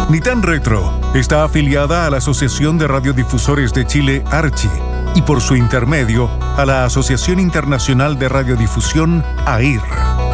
Nitán Retro está afiliada a la Asociación de Radiodifusores de Chile, ARCHI, y por su intermedio a la Asociación Internacional de Radiodifusión, AIR.